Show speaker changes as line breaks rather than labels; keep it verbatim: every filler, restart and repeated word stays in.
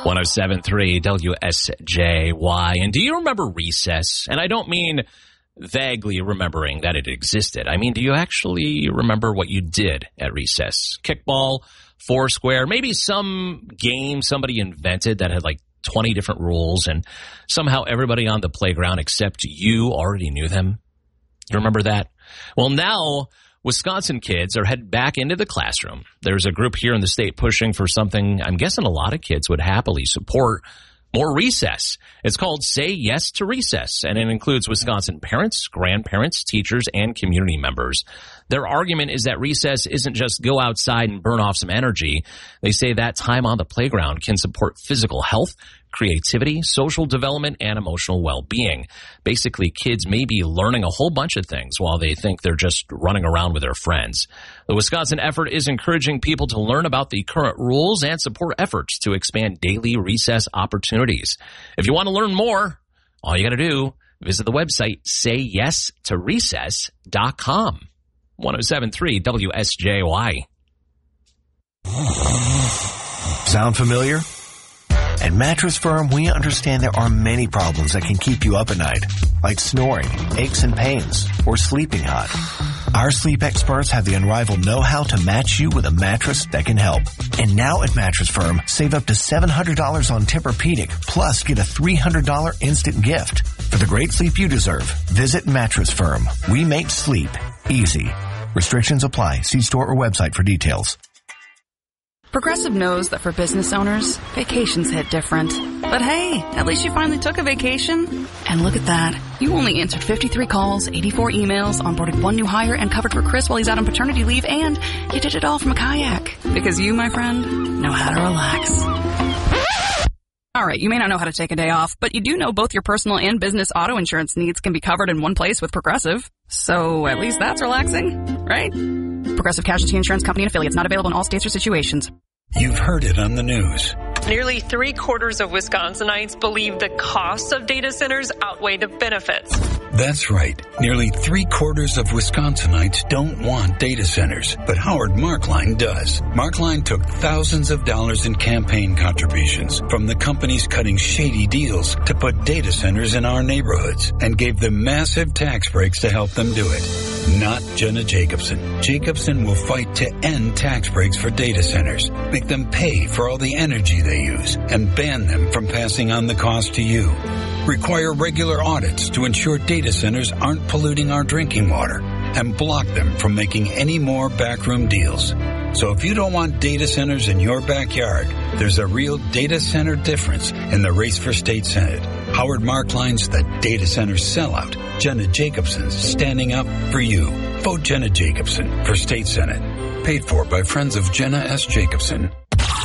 one oh seven point three W S J Y. And do you remember recess? And I don't mean vaguely remembering that it existed. I mean, do you actually remember what you did at recess? Kickball, foursquare, maybe some game somebody invented that had like twenty different rules, and somehow everybody on the playground except you already knew them. You remember that? Well, now Wisconsin kids are headed back into the classroom. There's a group here in the state pushing for something I'm guessing a lot of kids would happily support: more recess. It's called Say Yes to Recess, and it includes Wisconsin parents, grandparents, teachers, and community members. Their argument is that recess isn't just go outside and burn off some energy. They say that time on the playground can support physical health, creativity, social development, and emotional well-being. Basically, kids may be learning a whole bunch of things while they think they're just running around with their friends. The Wisconsin effort is encouraging people to learn about the current rules and support efforts to expand daily recess opportunities. If you want to learn more, all you got to do, visit the website say yes to recess dot com. one oh seven point three W S J Y.
Sound familiar? At Mattress Firm, we understand there are many problems that can keep you up at night, like snoring, aches and pains, or sleeping hot. Our sleep experts have the unrivaled know-how to match you with a mattress that can help. And now at Mattress Firm, save up to seven hundred dollars on Tempur-Pedic, plus get a three hundred dollars instant gift. For the great sleep you deserve, visit Mattress Firm. We make sleep easy. Restrictions apply. See store or website for details.
Progressive knows that for business owners, vacations hit different. But hey, at least you finally took a vacation. And look at that. You only answered fifty-three calls, eighty-four emails, onboarded one new hire, and covered for Chris while he's out on paternity leave, and you did it all from a kayak. Because you, my friend, know how to relax. All right, you may not know how to take a day off, but you do know both your personal and business auto insurance needs can be covered in one place with Progressive. So at least that's relaxing, right? Progressive Casualty Insurance Company and Affiliates, not available in all states or situations.
You've heard it on the news.
Nearly three quarters of Wisconsinites believe the costs of data centers outweigh the benefits.
That's right. Nearly three quarters of Wisconsinites don't want data centers, but Howard Markline does. Markline took thousands of dollars in campaign contributions from the companies cutting shady deals to put data centers in our neighborhoods and gave them massive tax breaks to help them do it. Not Jenna Jacobson. Jacobson will fight to end tax breaks for data centers, make them pay for all the energy they use, and ban them from passing on the cost to you. Require regular audits to ensure data centers aren't polluting our drinking water, and block them from making any more backroom deals. So if you don't want data centers in your backyard, there's a real data center difference in the race for state senate. Howard Markline's the data center sellout. Jenna Jacobson's standing up for you. Vote Jenna Jacobson for state senate. Paid for by Friends of Jenna S. Jacobson.